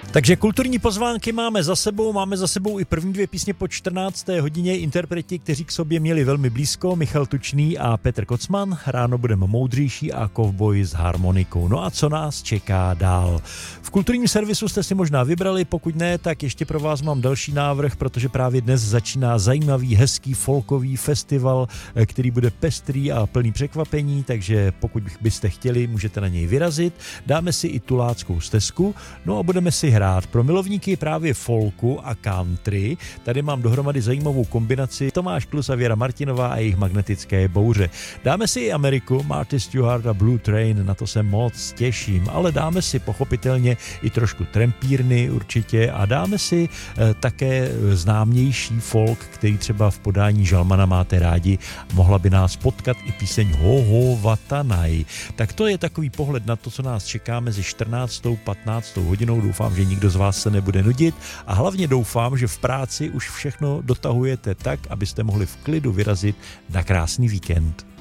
Takže kulturní pozvánky máme za sebou i první dvě písně po 14. hodině, interpreti, kteří k sobě měli velmi blízko, Michal Tučný a Petr Kocman, Ráno budeme moudřejší a Kovboj s harmonikou. No a co nás čeká dál? V kulturním servisu jste si možná vybrali, pokud ne, tak ještě pro vás mám další návrh, protože právě dnes začíná zajímavý, hezký folkový festival, který bude pestrý a plný překvapení, takže pokud byste chtěli, můžete na něj vyrazit. Dáme si i tuláckou stezku, no a budeme si hrát. Pro milovníky právě folku a country tady mám dohromady zajímavou kombinaci Tomáš Klus a Věra Martinová a jejich Magnetické bouře. Dáme si i Ameriku, Marty Stewart a Blue Train, na to se moc těším, ale dáme si pochopitelně i trošku trampírny určitě a dáme si také známější folk, který třeba v podání Žalmana máte rádi. Mohla by nás potkat i píseň Ho Ho Vatanaj. Tak to je takový pohled na to, co nás čeká mezi 14. a 15. hodinou. Doufám, že nikdo z vás se nebude nudit a hlavně doufám, že v práci už všechno dotahujete tak, abyste mohli v klidu vyrazit na krásný víkend.